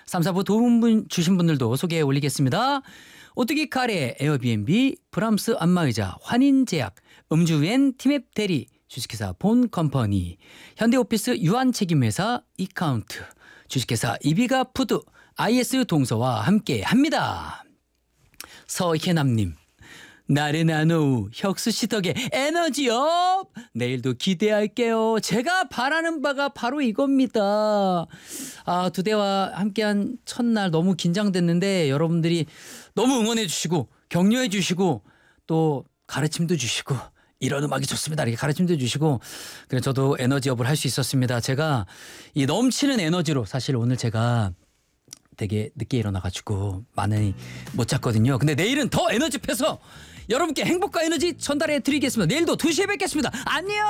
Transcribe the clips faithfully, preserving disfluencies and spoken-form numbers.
삼, 사 부 도움 주신 분들도 소개해 올리겠습니다. 오뚜기 카레, 에어비앤비, 브람스 안마의자, 환인제약, 음주엔 티맵 대리, 주식회사 본컴퍼니, 현대오피스 유한책임회사 이카운트, 주식회사 이비가 푸드, 아이에스 동서와 함께합니다. 서혜남님, 나른한 오후 혁수씨 덕에 에너지업! 내일도 기대할게요. 제가 바라는 바가 바로 이겁니다. 아, 두 대와 함께한 첫날 너무 긴장됐는데 여러분들이 너무 응원해 주시고 격려해 주시고 또 가르침도 주시고 이런 음악이 좋습니다. 이렇게 가르침도 주시고 그래 저도 에너지업을 할 수 있었습니다. 제가 이 넘치는 에너지로 사실 오늘 제가 되게 늦게 일어나가지고 많이 못 잤거든요. 근데 내일은 더 에너지 패서 여러분께 행복과 에너지 전달해 드리겠습니다. 내일도 두 시에 뵙겠습니다. 안녕.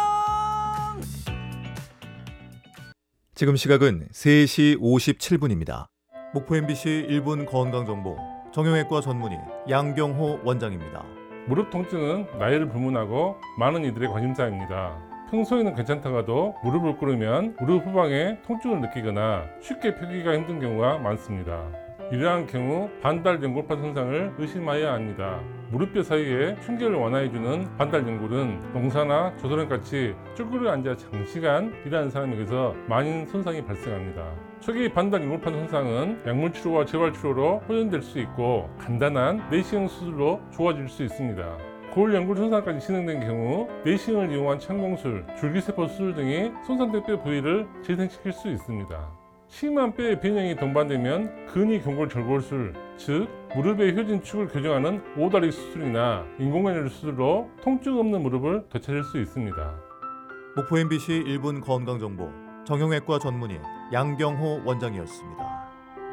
지금 시각은 세 시 오십칠 분입니다. 목포 엠비씨 일 분 건강정보 정형외과 전문의 양경호 원장입니다. 무릎 통증은 나이를 불문하고 많은 이들의 관심사입니다. 평소에는 괜찮다가도 무릎을 꿇으면 무릎 후방에 통증을 느끼거나 쉽게 펴기가 힘든 경우가 많습니다. 이러한 경우 반달연골판 손상을 의심해야 합니다. 무릎뼈 사이에 충격을 완화해주는 반달연골은 농사나 조선원같이 쭈그려 앉아 장시간 일하는 사람에게서 많은 손상이 발생합니다. 초기 반달연골판 손상은 약물치료와 재활치료로 호전될 수 있고 간단한 내시경 수술로 좋아질 수 있습니다. 골연골 손상까지 진행된 경우 내시경을 이용한 창공술, 줄기세포 수술 등이 손상된 뼈 부위를 재생시킬 수 있습니다. 심한 뼈의 변형이 동반되면 근위경골 절골술, 즉 무릎의 효진축을 교정하는 오다리 수술이나 인공관절 수술로 통증 없는 무릎을 되찾을 수 있습니다. 목포 엠비씨 일 분 건강정보 정형외과 전문의 양경호 원장이었습니다.